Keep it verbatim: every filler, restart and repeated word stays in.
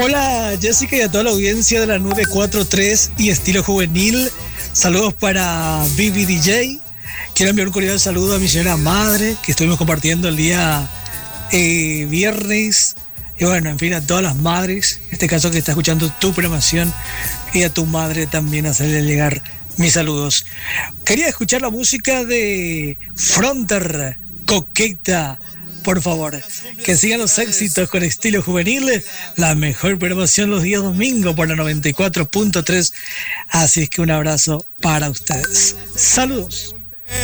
Hola Jessica y a toda la audiencia de la nueve cuatro tres y Estilo Juvenil. Saludos para Vivi D J. Quiero enviar un cordial saludo a mi señora madre, que estuvimos compartiendo el día eh, viernes. Y bueno, en fin, a todas las madres, en este caso que está escuchando tu programación, y a tu madre también hacerle llegar mis saludos. Quería escuchar la música de Fronter, Coqueta. Por favor, que sigan los éxitos con Estilo Juvenil, la mejor programación los días domingo por la noventa y cuatro punto tres. Así es que un abrazo para ustedes. Saludos.